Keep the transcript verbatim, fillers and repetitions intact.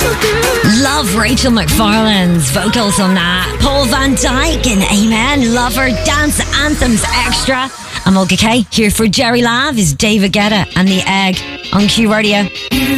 Love Rachel McFarlane's vocals on that. Paul Van Dyke and Amen. Love her dance anthems extra. I'm Olga Kay. Here for Jerry Lav is David Guetta and The Egg on Q Radio.